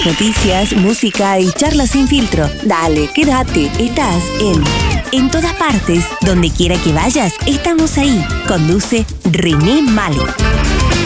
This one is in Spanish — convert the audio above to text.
noticias, música y charlas sin filtro. Dale, quédate. Estás en todas partes. Donde quiera que vayas, estamos ahí. Conduce René Malo.